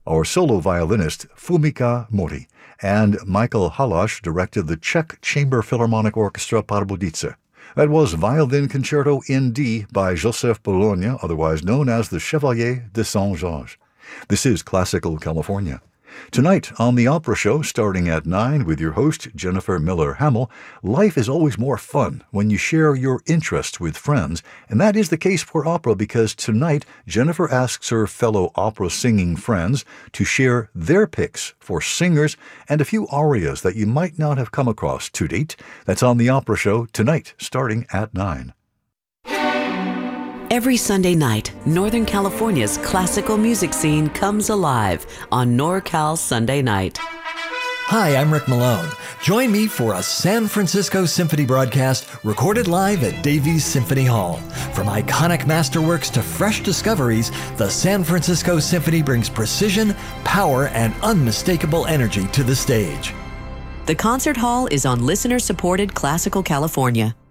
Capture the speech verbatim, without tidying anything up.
our solo violinist Fumika Mori, and Michael Halash directed the Czech Chamber Philharmonic Orchestra Pardubice. That was Violin Concerto in D by Joseph Bologna, otherwise known as the Chevalier de Saint-Georges. This is Classical California. Tonight on The Opera Show, starting at nine with your host, Jennifer Miller Hamill, life is always more fun when you share your interests with friends, and that is the case for opera because tonight Jennifer asks her fellow opera-singing friends to share their picks for singers and a few arias that you might not have come across to date. That's on The Opera Show tonight, starting at nine. Every Sunday night, Northern California's classical music scene comes alive on NorCal Sunday Night. Hi, I'm Rick Malone. Join me for a San Francisco Symphony broadcast recorded live at Davies Symphony Hall. From iconic masterworks to fresh discoveries, the San Francisco Symphony brings precision, power, and unmistakable energy to the stage. The concert hall is on listener-supported Classical California.